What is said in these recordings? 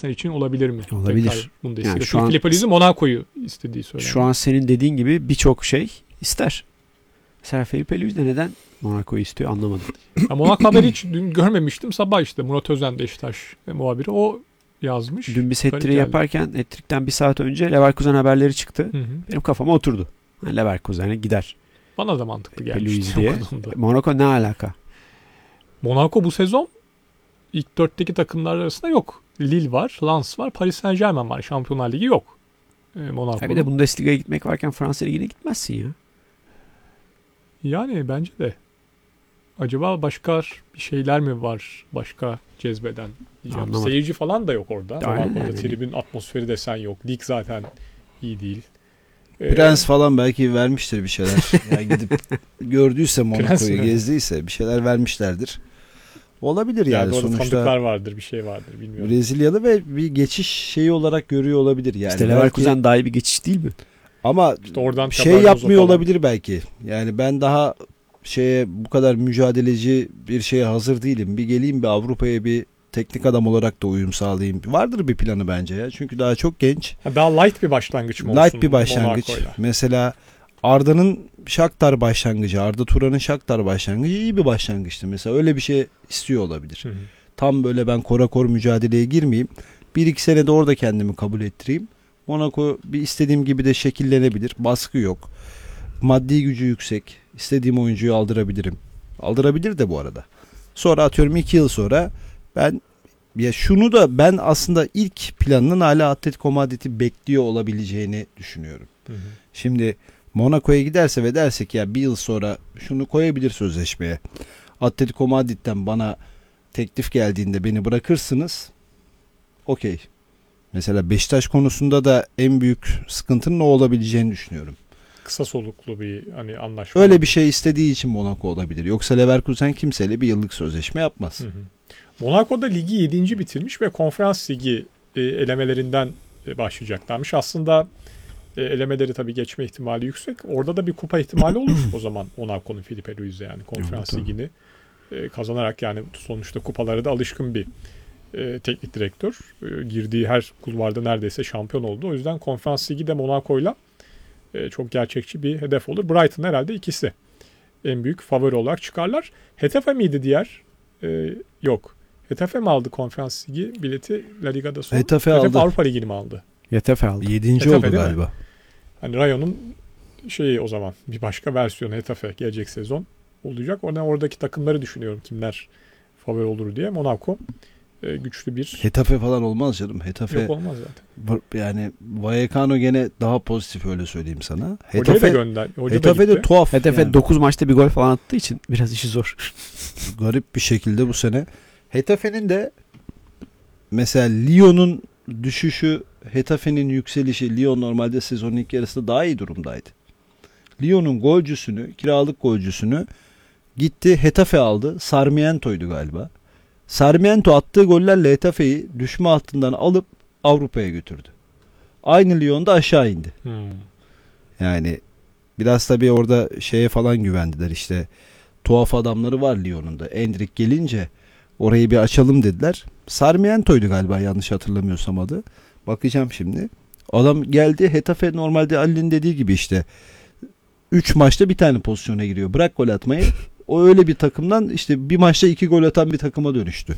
Yunanistan için olabilir mi? Olabilir. Yani şu an Filipe Luis'in Monaco'yu istediği söyleniyor. Şu an senin dediğin gibi birçok şey ister. Mesela Filipe Luis de neden Monaco'yu istiyor anlamadım. Monaco haberi hiç dün görmemiştim. Sabah işte Murat Özen Beşiktaş muhabiri o yazmış. Dün biz hat-trick'i yaparken hat-trick'ten bir saat önce Leverkusen haberleri çıktı. Hı. Benim kafama oturdu. Leverkusen'e gider. Bana da mantıklı gelmişti. Diye. Monaco ne alaka? Monaco bu sezon ilk 4'teki takımlar arasında yok. Lille var, Lens var, Paris Saint-Germain var. Şampiyonlar Ligi yok. Monaco. Bir de Bundesliga'ya gitmek varken Fransa Ligi'ne gitmezsin ya. Yani bence de. Acaba başka bir şeyler mi var başka cezbeden? Seyirci falan da yok orada. Monaco'da tribün atmosferi desen yok. Lig zaten iyi değil. Prens falan belki vermiştir bir şeyler. Yani gidip gördüyse Monaco'yu gezdiyse bir şeyler vermişlerdir. Olabilir yani sonuçta. Tanıdıklar vardır, bir şey vardır bilmiyorum. Brezilyalı ve bir geçiş şeyi olarak görüyor olabilir yani. İşte Leverkusen daha iyi bir geçiş değil mi? Ama işte oradan şey yapmıyor olabilir belki. Yani ben daha bu kadar mücadeleci bir şeye hazır değilim. Bir geleyim bir Avrupa'ya bir teknik adam olarak da uyum sağlayayım. Vardır bir planı bence ya. Çünkü daha çok genç. Daha light bir başlangıç mı olsun? Light bir başlangıç. Mesela Arda'nın Shakhtar başlangıcı, Arda Turan'ın Shakhtar başlangıcı iyi bir başlangıçtı. Mesela öyle bir şey istiyor olabilir. Hı hı. Tam böyle ben kora mücadeleye girmeyeyim. 1-2 sene de orada kendimi kabul ettireyim. Monaco bir istediğim gibi de şekillenebilir. Baskı yok. Maddi gücü yüksek. İstediğim oyuncuyu aldırabilirim. Aldırabilir de bu arada. Sonra atıyorum 2 yıl sonra ben aslında ilk planının hala Atletico Madrid'i bekliyor olabileceğini düşünüyorum. Hı hı. Şimdi Monaco'ya giderse ve dersek ya bir yıl sonra şunu koyabilir sözleşmeye. Atletico Madrid'den bana teklif geldiğinde beni bırakırsınız. Okey. Mesela Beşiktaş konusunda da en büyük sıkıntının o olabileceğini düşünüyorum. Kısa soluklu bir anlaşma. Öyle bir şey istediği için Monaco olabilir. Yoksa Leverkusen kimseyle bir yıllık sözleşme yapmaz. Hı hı. Monaco'da ligi 7. bitirmiş ve konferans ligi elemelerinden başlayacaklarmış. Aslında elemeleri tabii geçme ihtimali yüksek. Orada da bir kupa ihtimali olur o zaman Monaco'nun Filipe Luis'e yani konferans ligini kazanarak yani sonuçta kupalara da alışkın bir teknik direktör. Girdiği her kulvarda neredeyse şampiyon oldu. O yüzden konferans ligi de Monaco'yla çok gerçekçi bir hedef olur. Brighton herhalde ikisi en büyük favori olarak çıkarlar. Getafe miydi diğer? Yok. Getafe mi aldı konferans ligi bileti La Liga'da sonra? Getafe aldı. Avrupa Ligi'ni mi aldı? Getafe aldı. 7. oldu galiba. Hani Rayo'nun o zaman bir başka versiyonu Getafe gelecek sezon olacak. Oradaki takımları düşünüyorum kimler favori olur diye. Monaco güçlü bir... Getafe falan olmaz canım. Getafe yok olmaz zaten. Yani Vallecano gene daha pozitif öyle söyleyeyim sana. Hocayı da gönder. Getafe de tuhaf. Getafe 9 maçta bir gol falan attığı için biraz işi zor. Garip bir şekilde bu sene. Getafe'nin de mesela Lyon'un düşüşü, Getafe'nin yükselişi. Lyon normalde sezonun ilk yarısında daha iyi durumdaydı. Lyon'un kiralık golcüsünü gitti Getafe aldı. Sarmiento'ydu galiba. Sarmiento attığı gollerle Getafe'yi düşme hattından alıp Avrupa'ya götürdü. Aynı Lyon'da aşağı indi. Yani biraz tabii orada falan güvendiler işte. Tuhaf adamları var Lyon'un da. Endrick gelince orayı bir açalım dediler. Sarmiento'ydu galiba yanlış hatırlamıyorsam adı. Bakacağım şimdi. Adam geldi Getafe normalde Ali'nin dediği gibi işte 3 maçta bir tane pozisyona giriyor. Bırak gol atmayı. O öyle bir takımdan işte bir maçta 2 gol atan bir takıma dönüştü.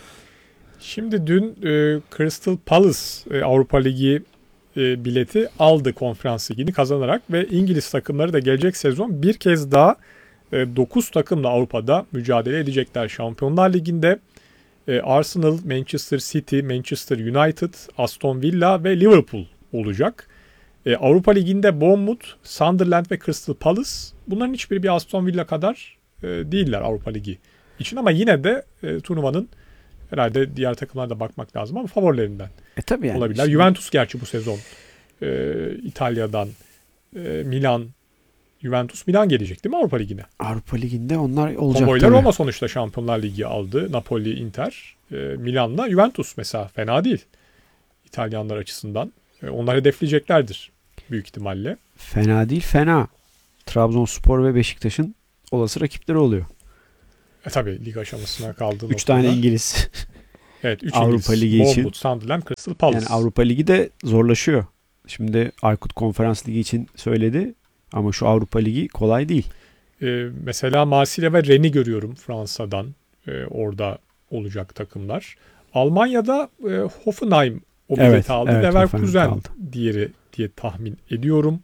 Şimdi dün Crystal Palace Avrupa Ligi bileti aldı konferans ligini kazanarak ve İngiliz takımları da gelecek sezon bir kez daha 9 takımla Avrupa'da mücadele edecekler. Şampiyonlar Ligi'nde Arsenal, Manchester City, Manchester United, Aston Villa ve Liverpool olacak. Avrupa Ligi'nde Bournemouth, Sunderland ve Crystal Palace. Bunların hiçbiri bir Aston Villa kadar değiller Avrupa Ligi için ama yine de turnuvanın herhalde diğer takımlara da bakmak lazım ama favorilerinden tabii yani olabilirler. Juventus gerçi bu sezon İtalya'dan Milan, Milan gelecek değil mi Avrupa Ligi'ne? Avrupa Ligi'nde onlar olacak. Konvoylar Roma sonuçta Şampiyonlar Ligi aldı. Napoli, Inter, Milan'la Juventus mesela fena değil İtalyanlar açısından. Onlar hedefleyeceklerdir büyük ihtimalle. Fena değil, fena. Trabzonspor ve Beşiktaş'ın olası rakipleri oluyor. Tabii lig aşamasına kaldığı 3 tane İngiliz. Evet, 3 Avrupa İngiliz. Ligi için. Bournemouth, Sunderland, Crystal Palace. Yani Avrupa Ligi de zorlaşıyor. Şimdi Aykut Konferans Ligi için söyledi ama şu Avrupa Ligi kolay değil. Mesela Marsilya ve Rennes'i görüyorum Fransa'dan. Orada olacak takımlar. Almanya'da Hoffenheim o bileti aldı. evet, Leverkusen Hoffenheim aldı. diğeri diye tahmin ediyorum.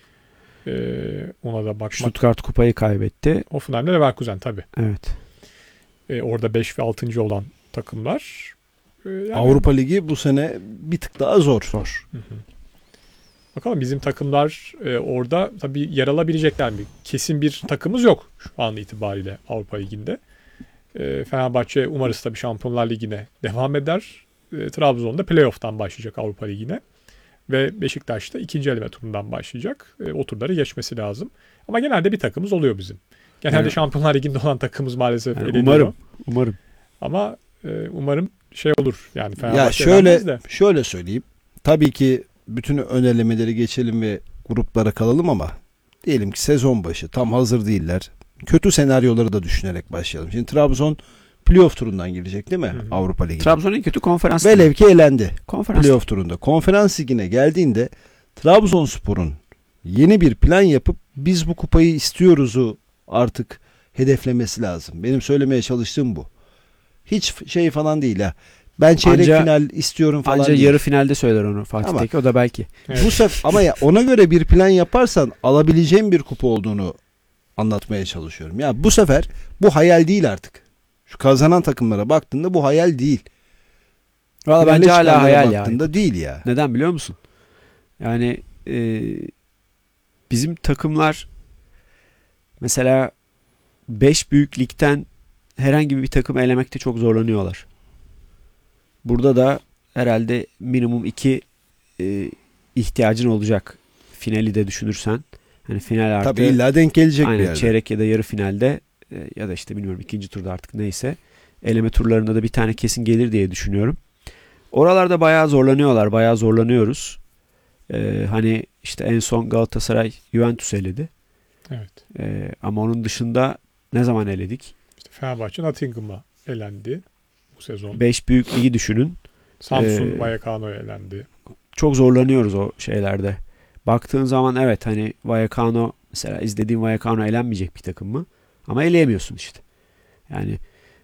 Ona da bakmak. Stuttgart kupayı kaybetti. Hoffenheim'le Leverkusen tabii. Evet. Orada 5 ve 6. olan takımlar. Yani, Avrupa Ligi bu sene bir tık daha zor. Hı hı. Bakalım bizim takımlar orada tabii yer alabilecekler mi? Kesin bir takımımız yok şu an itibariyle Avrupa Ligi'nde. Fenerbahçe umarız tabii Şampiyonlar Ligi'ne devam eder. Trabzon'da playoff'tan başlayacak Avrupa Ligi'ne. Ve Beşiktaş da ikinci eleme turundan başlayacak. O turları geçmesi lazım. Ama genelde bir takımımız oluyor bizim. Genelde Yani, Şampiyonlar Ligi'nde olan takımımız maalesef yani eleniyor. umarım. Ama umarım şey olur. Yani Ya Fenerbahçe elenmez de. şöyle söyleyeyim. Tabii ki bütün ön elemeleri geçelim ve gruplara kalalım ama diyelim ki sezon başı tam hazır değiller. Kötü senaryoları da düşünerek başlayalım. Şimdi Trabzon playoff turundan girecek değil mi? Hı hı. Avrupa Ligi'ne. Trabzon en kötü konferans. Velev ki elendi Konferans. playoff turunda. Konferans ligine geldiğinde Trabzonspor'un yeni bir plan yapıp biz bu kupayı istiyoruzu artık hedeflemesi lazım. Benim söylemeye çalıştığım bu. Hiç şey falan değil ha. Ben çeyrek final istiyorum falan Anca değil. yarı finalde söyler onu Fatih Ama- Tekke. O da belki. Evet. Bu sefer ama ya ona göre bir plan yaparsan alabileceğin bir kupa olduğunu anlatmaya çalışıyorum. Ya bu sefer bu hayal değil artık. Şu kazanan takımlara baktığında bu hayal değil. Valla Finale bence hala çıkanlara hayal ya. baktığında değil ya. Neden biliyor musun? Yani bizim takımlar mesela 5 büyük ligden herhangi bir takımı elemekte çok zorlanıyorlar. Burada da herhalde minimum 2 ihtiyacın olacak. Finali de düşünürsen. Hani final artı Tabii illa denk gelecek bir aynen, yerde. çeyrek ya da yarı finalde ya da işte bilmiyorum ikinci turda artık neyse. Eleme turlarında da bir tane kesin gelir diye düşünüyorum. Oralarda bayağı zorlanıyorlar. Bayağı zorlanıyoruz. Hani işte en son Galatasaray Juventus eledi. Evet. Ama onun dışında ne zaman eledik? İşte Fenerbahçe Nottingham'a elendi bu sezon. 5 büyük ligi düşünün. Samsun Vallecano'ya elendi. Çok zorlanıyoruz o şeylerde. Baktığın zaman evet hani Vallecano mesela izlediğin Vallecano elenmeyecek bir takım mı? Ama eleyemiyorsun işte. Yani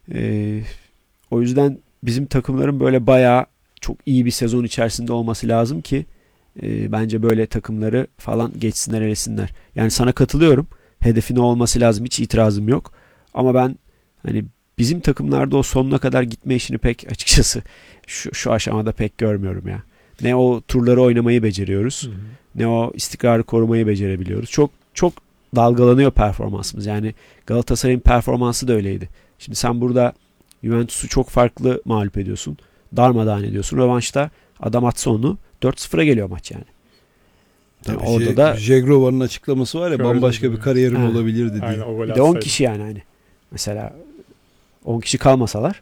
o yüzden bizim takımların böyle bayağı çok iyi bir sezon içerisinde olması lazım ki bence böyle takımları falan geçsinler elesinler. Yani sana katılıyorum. Hedefin o olması lazım. Hiç itirazım yok. Ama ben hani bizim takımlarda o sonuna kadar gitme işini pek açıkçası şu aşamada pek görmüyorum ya. Ne o turları oynamayı beceriyoruz. Hı hı. Ne o istikrarı korumayı becerebiliyoruz. Çok çok dalgalanıyor performansımız. Yani Galatasaray'ın performansı da öyleydi. Şimdi sen burada Juventus'u çok farklı mağlup ediyorsun. Darmadağın ediyorsun. Rövanşta adam atsa onu 4-0'a geliyor maç yani. Tabii orada da Jegrova'nın açıklaması var ya Gördüm, bambaşka bir evet. kariyerim Ha. olabilirdi diye. Aynen o golü bir de 10 atsaydı. kişi yani hani. Mesela 10 kişi kalmasalar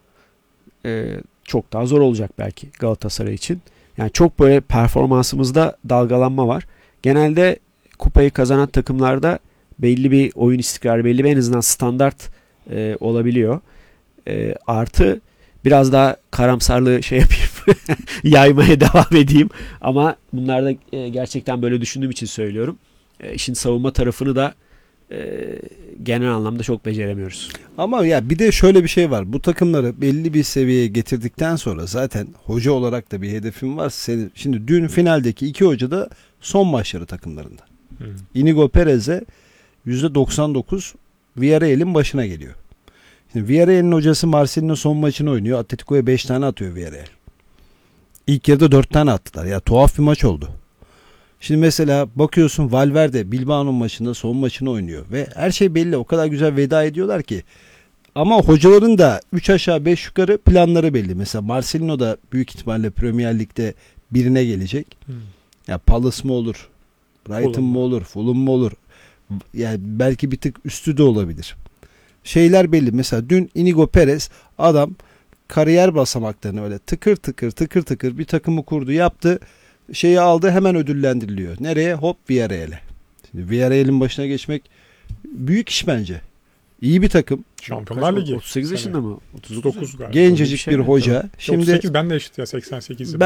çok daha zor olacak belki Galatasaray için. Yani çok böyle performansımızda dalgalanma var. Genelde kupayı kazanan takımlarda belli bir oyun istikrarı, belli bir en azından standart olabiliyor. Artı biraz daha karamsarlığı şey yapayım, yaymaya devam edeyim. Ama bunlar da gerçekten böyle düşündüğüm için söylüyorum. İşin savunma tarafını da genel anlamda çok beceremiyoruz. Ama ya bir de şöyle bir şey var. Bu takımları belli bir seviyeye getirdikten sonra zaten hoca olarak da bir hedefim var. Şimdi dün finaldeki iki hoca da son maçları takımlarında. Hı. Inigo Perez'e %99 Villarreal'in başına geliyor. Şimdi Villarreal'in hocası Marcelo'nun son maçını oynuyor. Atletico'ya 5 tane atıyor Villarreal. İlk yarıda 4 tane attılar. Ya tuhaf bir maç oldu. Şimdi mesela bakıyorsun Valverde Bilbao'nun maçında son maçını oynuyor ve her şey belli. O kadar güzel veda ediyorlar ki. Ama hocaların da 3 aşağı 5 yukarı planları belli. Mesela Marcelino da büyük ihtimalle Premier Lig'de birine gelecek. Hı. Ya Palace mı olur? Brighton Fulham. mu olur? Fulham mu olur? Yani belki bir tık üstü de olabilir. Şeyler belli. Mesela dün Inigo Perez adam kariyer basamaklarını öyle tıkır tıkır bir takımı kurdu, yaptı. Şeyi aldı, hemen ödüllendiriliyor. Nereye? Hop Villarreal'e. Şimdi Villarreal'in başına geçmek büyük iş bence. İyi bir takım. Şampiyonlar Kaç, Ligi. 38 sene. yaşında mı? 39 galiba. Gencecik bir şey bir mi? hoca. Şimdi Şimdi 38 ben de eşit ya 88'im.